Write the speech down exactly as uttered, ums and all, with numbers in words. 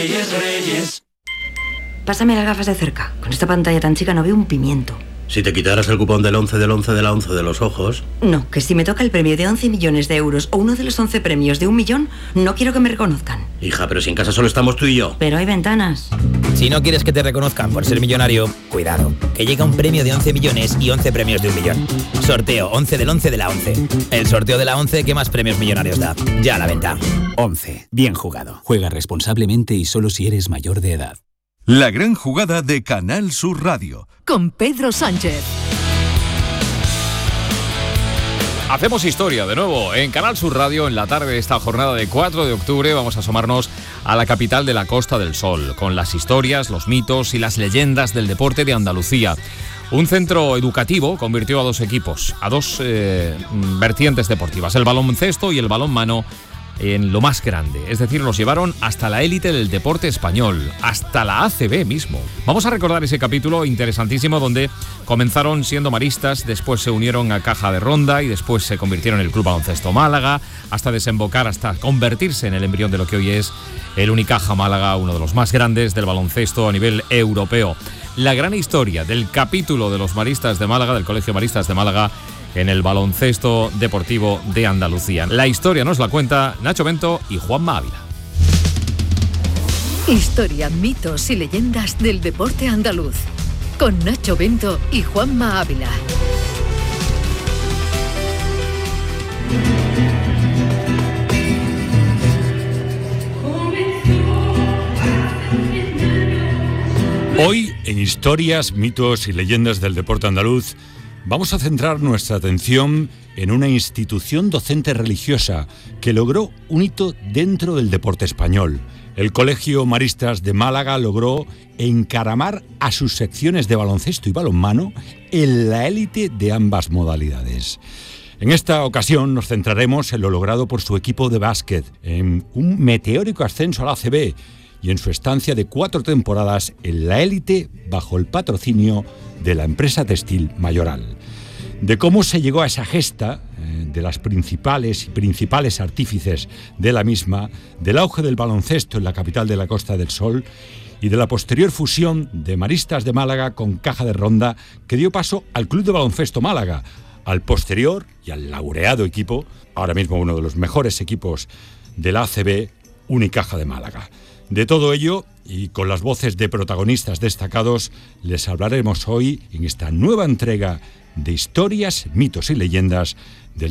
Reyes, Reyes. Pásame las gafas de cerca. Con esta pantalla tan chica no veo un pimiento. Si te quitaras el cupón del once del once de la once de los ojos... No, que si me toca el premio de once millones de euros o uno de los once premios de un millón, no quiero que me reconozcan. Hija, pero si en casa solo estamos tú y yo. Pero hay ventanas. Si no quieres que te reconozcan por ser millonario, cuidado, que llega un premio de once millones y once premios de un millón. Sorteo once del once de la once. El sorteo de la once que más premios millonarios da. Ya a la venta. once. Bien jugado. Juega responsablemente y solo si eres mayor de edad. La gran jugada de Canal Sur Radio. Con Pedro Sánchez. Hacemos historia de nuevo en Canal Sur Radio en la tarde de esta jornada de cuatro de octubre. Vamos a asomarnos a la capital de la Costa del Sol, con las historias, los mitos y las leyendas del deporte de Andalucía. Un centro educativo convirtió a dos equipos, a dos eh, vertientes deportivas, el baloncesto y el balonmano, en lo más grande, es decir, los llevaron hasta la élite del deporte español, hasta la A C B mismo. Vamos a recordar ese capítulo interesantísimo donde comenzaron siendo maristas, después se unieron a Caja de Ronda y después se convirtieron en el Club Baloncesto Málaga, hasta desembocar, hasta convertirse en el embrión de lo que hoy es el Unicaja Málaga, uno de los más grandes del baloncesto a nivel europeo. La gran historia del capítulo de los maristas de Málaga, del Colegio Maristas de Málaga, en el baloncesto deportivo de Andalucía. La historia nos la cuenta Nacho Bento y Juanma Ávila. Historia, mitos y leyendas del deporte andaluz. Con Nacho Bento y Juanma Ávila. Hoy, en Historias, mitos y leyendas del deporte andaluz, vamos a centrar nuestra atención en una institución docente religiosa que logró un hito dentro del deporte español. El Colegio Maristas de Málaga logró encaramar a sus secciones de baloncesto y balonmano en la élite de ambas modalidades. En esta ocasión nos centraremos en lo logrado por su equipo de básquet, en un meteórico ascenso a la A C B y en su estancia de cuatro temporadas en la élite bajo el patrocinio de la empresa textil Mayoral. De cómo se llegó a esa gesta, eh, de las principales y principales artífices de la misma, del auge del baloncesto en la capital de la Costa del Sol y de la posterior fusión de Maristas de Málaga con Caja de Ronda que dio paso al Club de Baloncesto Málaga, al posterior y al laureado equipo, ahora mismo uno de los mejores equipos de la A C B, Unicaja de Málaga. De todo ello, y con las voces de protagonistas destacados, les hablaremos hoy en esta nueva entrega de Historias, mitos y leyendas del